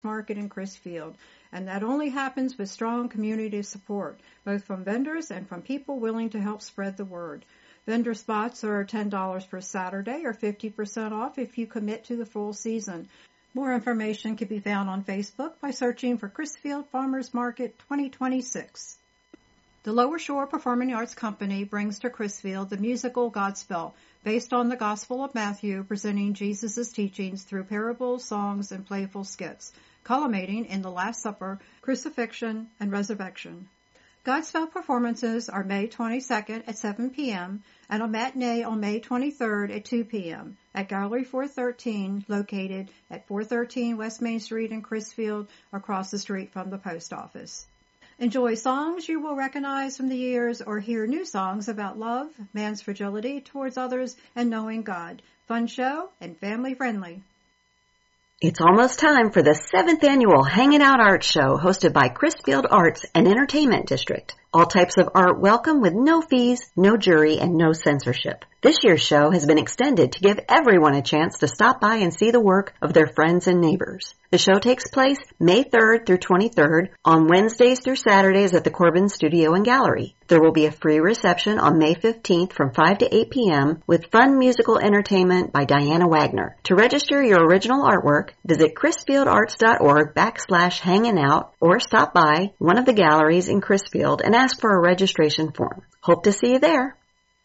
Market in Crisfield. And that only happens with strong community support, both from vendors and from people willing to help spread the word. Vendor spots are $10 per Saturday or 50% off if you commit to the full season. More information can be found on Facebook by searching for Crisfield Farmers Market 2026. The Lower Shore Performing Arts Company brings to Crisfield the musical Godspell, based on the Gospel of Matthew, presenting Jesus' teachings through parables, songs, and playful skits, culminating in the Last Supper, crucifixion, and resurrection. Godspell performances are May 22nd at 7 p.m. and a matinee on May 23rd at 2 p.m. at Gallery 413, located at 413 West Main Street in Crisfield, across the street from the post office. Enjoy songs you will recognize from the years or hear new songs about love, man's fragility towards others, and knowing God. Fun show and family friendly. It's almost time for the 7th annual Hanging Out Art Show hosted by Crisfield Arts and Entertainment District. All types of art welcome with no fees, no jury, and no censorship. This year's show has been extended to give everyone a chance to stop by and see the work of their friends and neighbors. The show takes place May 3rd through 23rd on Wednesdays through Saturdays at the Corbin Studio and Gallery. There will be a free reception on May 15th from 5 to 8 p.m. with fun musical entertainment by Diana Wagner. To register your original artwork, visit crisfieldarts.org/hanging-out or stop by one of the galleries in Crisfield and ask for a registration form. Hope to see you there.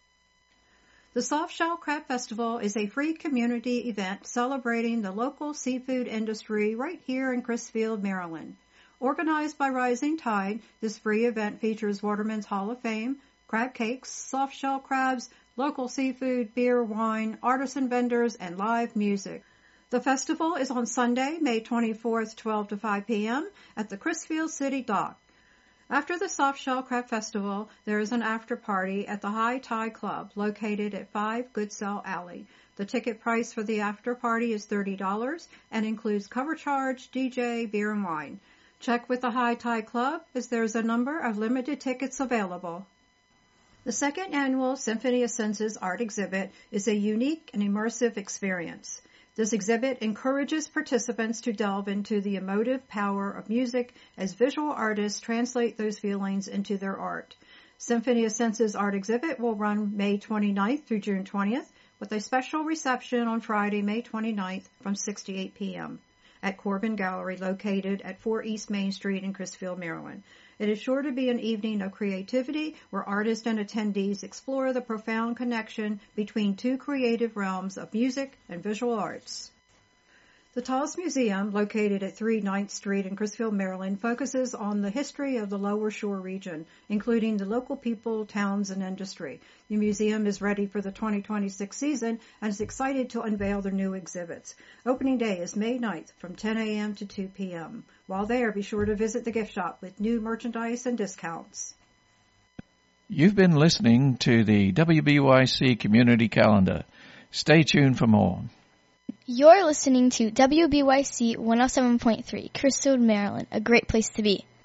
The Soft Shell Crab Festival is a free community event celebrating the local seafood industry right here in Crisfield, Maryland. Organized by Rising Tide, this free event features Waterman's Hall of Fame, crab cakes, soft shell crabs, local seafood, beer, wine, artisan vendors, and live music. The festival is on Sunday, May 24th, 12 to 5 p.m. at the Crisfield City Dock. After the Soft Shell Crab Festival, there is an after party at the High Tide Club, located at 5 Goodsell Alley. The ticket price for the after party is $30 and includes cover charge, DJ, beer, and wine. Check with the High Tide Club as there is a number of limited tickets available. The second annual Symphony of Senses art exhibit is a unique and immersive experience. This exhibit encourages participants to delve into the emotive power of music as visual artists translate those feelings into their art. Symphony of Senses art exhibit will run May 29th through June 20th with a special reception on Friday, May 29th from 6 to 8 p.m. at Corbin Gallery located at 4 East Main Street in Crisfield, Maryland. It is sure to be an evening of creativity where artists and attendees explore the profound connection between two creative realms of music and visual arts. The Tallis Museum, located at 3 9th Street in Crisfield, Maryland, focuses on the history of the Lower Shore region, including the local people, towns, and industry. The museum is ready for the 2026 season and is excited to unveil their new exhibits. Opening day is May 9th from 10 a.m. to 2 p.m. While there, be sure to visit the gift shop with new merchandise and discounts. You've been listening to the WBYC Community Calendar. Stay tuned for more. You're listening to WBYC 107.3, Crisfield, Maryland, a great place to be.